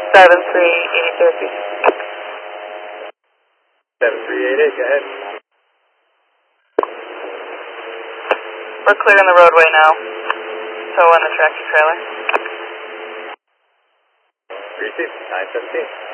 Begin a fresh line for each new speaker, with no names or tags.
7388.
7388, go ahead.
We're clearing the roadway now. Tow on the tractor trailer.
Received, 917.